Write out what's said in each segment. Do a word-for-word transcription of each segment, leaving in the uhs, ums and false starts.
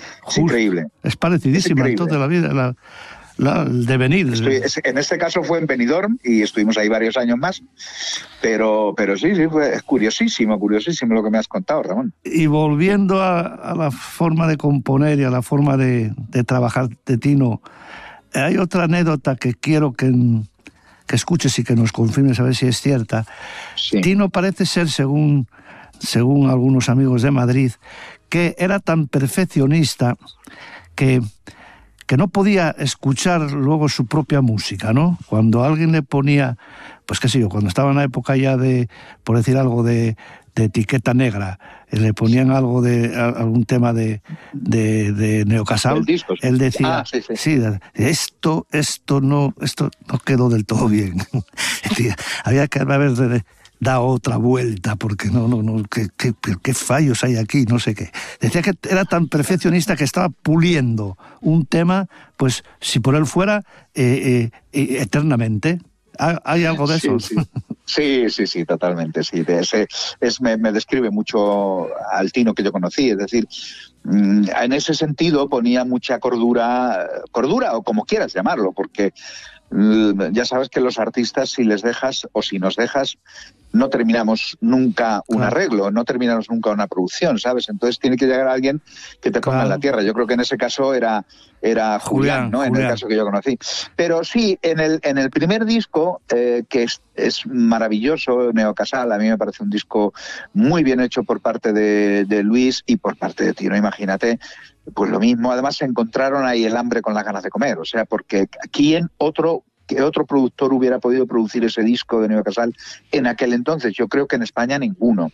Es increíble. Es parecidísima en toda la vida, la, la, el devenir. Estoy, en este caso fue en Benidorm y estuvimos ahí varios años más, pero, pero sí, sí, fue curiosísimo, curiosísimo lo que me has contado, Ramón. Y volviendo a, a la forma de componer y a la forma de, de trabajar de Tino, hay otra anécdota que quiero que, que escuches y que nos confirmes a ver si es cierta. Sí. Tino parece ser, según, según algunos amigos de Madrid, que era tan perfeccionista que, que no podía escuchar luego su propia música, ¿no? Cuando alguien le ponía, pues qué sé yo, cuando estaba en la época ya de, por decir algo, de, de Etiqueta Negra, le ponían algo de algún tema de, de, de Neocasal, él decía, ah, sí, sí. sí, esto, esto no, esto no quedó del todo bien. Decía, había que haber dado otra vuelta, porque no, no, no, qué, qué, qué fallos hay aquí, no sé qué. Decía que era tan perfeccionista que estaba puliendo un tema, pues si por él fuera, eh, eh, eternamente. ¿Hay algo de eso? Sí, sí. Sí, sí, sí, totalmente, sí. De ese, es, me, me describe mucho al Tino que yo conocí, es decir, en ese sentido ponía mucha cordura, cordura o como quieras llamarlo, porque ya sabes que los artistas, si les dejas o si nos dejas, no terminamos nunca un claro. arreglo, no terminamos nunca una producción, ¿sabes? Entonces tiene que llegar alguien que te ponga claro. en la tierra. Yo creo que en ese caso era, era Julián, Julián, ¿no? Julián. En el caso que yo conocí. Pero sí, en el, en el primer disco, eh, que es, es maravilloso, Neocasal, a mí me parece un disco muy bien hecho por parte de, de Luis y por parte de Tino, imagínate. Pues lo mismo, además se encontraron ahí el hambre con las ganas de comer, o sea, porque ¿quién otro, que otro productor hubiera podido producir ese disco de Neocasal en aquel entonces? Yo creo que en España ninguno.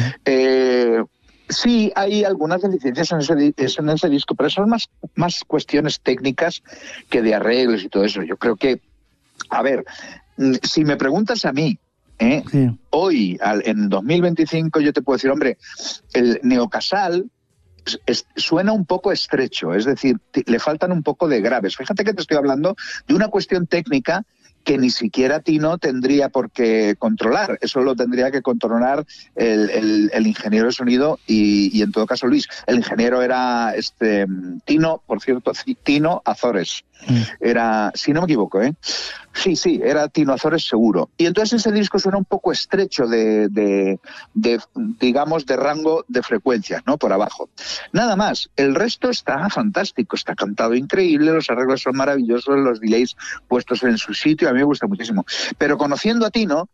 Eh, sí, hay algunas deficiencias en ese, en ese disco, pero son más, más cuestiones técnicas que de arreglos y todo eso. Yo creo que, a ver, si me preguntas a mí, ¿eh? sí. hoy, al, en dos mil veinticinco, yo te puedo decir, hombre, el Neocasal Es, suena un poco estrecho, es decir, te, le faltan un poco de graves. Fíjate que te estoy hablando de una cuestión técnica que ni siquiera Tino tendría por qué controlar. Eso lo tendría que controlar el, el, el ingeniero de sonido y, y en todo caso Luis. El ingeniero era este Tino, por cierto, Tino Azores. Era, si no me equivoco, ¿eh? Sí, sí, era Tino Azores seguro. Y entonces ese disco suena un poco estrecho de, de, de, digamos, de rango de frecuencias, ¿no? Por abajo. Nada más. El resto está fantástico, está cantado increíble, los arreglos son maravillosos, los delays puestos en su sitio, a mí me gusta muchísimo. Pero conociendo a Tino,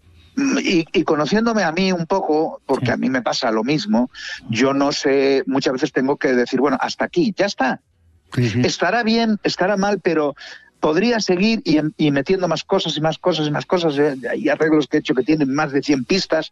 Y, y conociéndome a mí un poco, porque sí. a mí me pasa lo mismo, yo no sé, muchas veces tengo que decir, bueno, hasta aquí, ya está. Sí, sí. Estará bien, estará mal, pero podría seguir y, y metiendo más cosas y más cosas y más cosas. ¿eh? Hay arreglos que he hecho que tienen más de cien pistas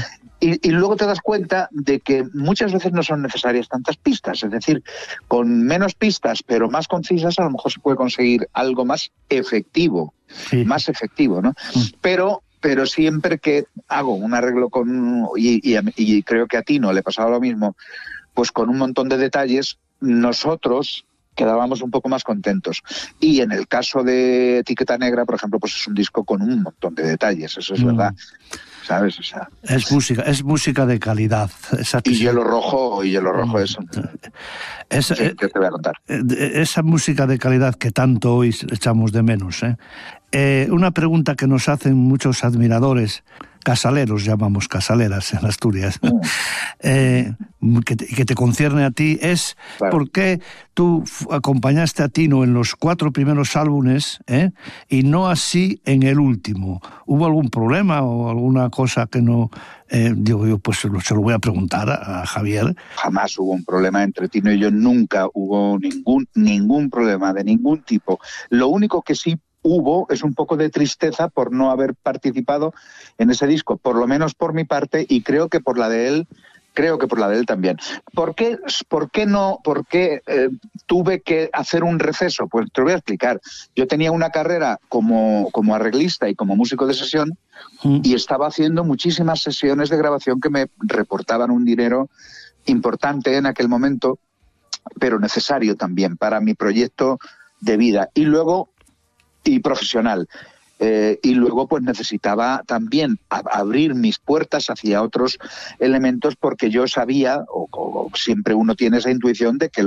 y, y luego te das cuenta de que muchas veces no son necesarias tantas pistas. Es decir, con menos pistas, pero más concisas, a lo mejor se puede conseguir algo más efectivo, sí. más efectivo, ¿no? Sí. Pero... pero siempre que hago un arreglo con y, y, y creo que a Tino le pasaba lo mismo, pues con un montón de detalles, nosotros quedábamos un poco más contentos. Y en el caso de Etiqueta Negra, por ejemplo, pues es un disco con un montón de detalles, eso es mm. verdad. ¿Sabes? O sea, es música, es música de calidad. Y Hielo Rojo, y Hielo Rojo es... Esa, sí, ¿qué te voy a contar? Esa música de calidad que tanto hoy echamos de menos, ¿eh? Eh, una pregunta que nos hacen muchos admiradores, casaleros llamamos, casaleras en Asturias, mm. eh, que, te, que te concierne a ti, es claro. ¿por qué tú acompañaste a Tino en los cuatro primeros álbumes eh, y no así en el último? ¿Hubo algún problema o alguna cosa que no...? Eh, digo yo, pues se lo, se lo voy a preguntar a, a Javier. Jamás hubo un problema entre Tino y yo, nunca hubo ningún, ningún problema de ningún tipo. Lo único que sí hubo es un poco de tristeza por no haber participado en ese disco, por lo menos por mi parte, y creo que por la de él, creo que por la de él también. ¿Por qué, por qué no, por qué eh, tuve que hacer un receso? Pues te lo voy a explicar. Yo tenía una carrera como, como arreglista y como músico de sesión mm. y estaba haciendo muchísimas sesiones de grabación que me reportaban un dinero importante en aquel momento, pero necesario también para mi proyecto de vida. Y luego y profesional. Eh, y luego pues necesitaba también a- abrir mis puertas hacia otros elementos porque yo sabía, o, o siempre uno tiene esa intuición de que